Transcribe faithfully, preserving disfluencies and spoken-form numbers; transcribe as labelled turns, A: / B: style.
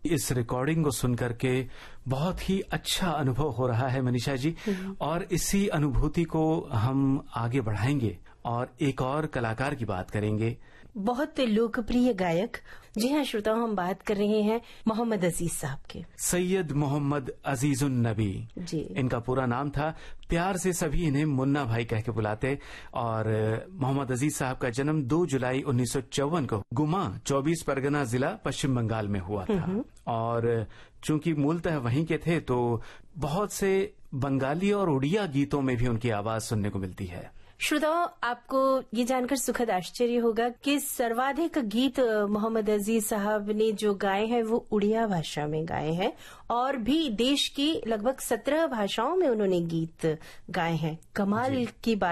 A: इस रिकॉर्डिंग को सुनकर के बहुत ही अच्छा अनुभव हो रहा है मनीषा जी, और इसी अनुभूति को हम आगे बढ़ाएंगे और एक और कलाकार की बात करेंगे।
B: बहुत लोकप्रिय गायक, जी हाँ श्रोताओं, हम बात कर रहे हैं मोहम्मद अजीज साहब के।
A: सैयद मोहम्मद अजीजुन नबी
B: जी, इनका
A: पूरा नाम था। प्यार से सभी इन्हें मुन्ना भाई कह के बुलाते। और मोहम्मद अजीज साहब का जन्म दो जुलाई उन्नीस सौ चौवन को गुमा चौबीस परगना जिला पश्चिम बंगाल में हुआ था। और चूंकि मूलतः वहीं के थे तो बहुत से बंगाली और उड़िया गीतों में भी उनकी आवाज सुनने को मिलती है।
B: श्रोताओं, आपको ये जानकर सुखद आश्चर्य होगा कि सर्वाधिक गीत मोहम्मद अजीज साहब ने जो गाए हैं वो उड़िया भाषा में गाए हैं, और भी देश की लगभग सत्रह भाषाओं में उन्होंने गीत गाए हैं। कमाल की बात